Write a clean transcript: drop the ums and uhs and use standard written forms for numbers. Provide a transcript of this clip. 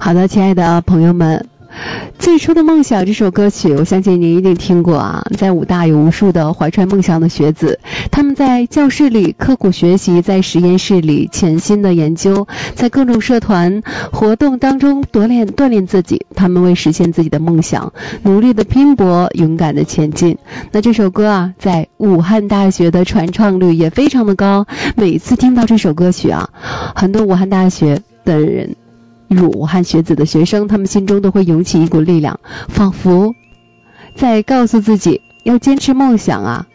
好的，亲爱的朋友们，最初的梦想这首歌曲，我相信您一定听过啊。在武大有无数的怀揣梦想的学子，他们在教室里刻苦学习，在实验室里潜心的研究，在各种社团活动当中锻炼自己，他们为实现自己的梦想努力的拼搏，勇敢的前进。那这首歌啊，在武汉大学的传唱率也非常的高，每次听到这首歌曲啊，很多武汉大学的人，武汉学子的学生，他们心中都会涌起一股力量，仿佛在告诉自己要坚持梦想啊，